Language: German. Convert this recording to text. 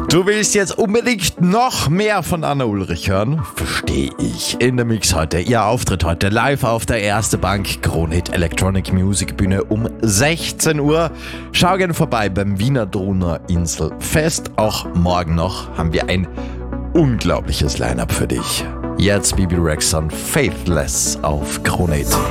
Du willst jetzt unbedingt noch mehr von Anna Ulrich hören? Verstehe ich. In der Mix heute, ihr Auftritt heute live auf der Erste Bank Kronhit Electronic Music Bühne um 16 Uhr. Schau gerne vorbei beim Wiener Donauinsel Fest. Auch morgen noch haben wir ein unglaubliches Line-Up für dich. Jetzt Bibi Rexa, Faithless auf Kronhit.